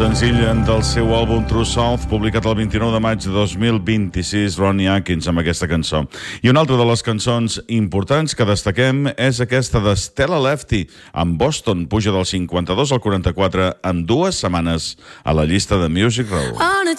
Senzill del seu àlbum True South, publicat el 29 de maig de 2026, Ronnie Atkins amb aquesta cançó. I una altra de les cançons importants que destaquem és aquesta de Stella Lefty, amb Boston, puja del 52 al 44 en 2 setmanes a la llista de Music Row.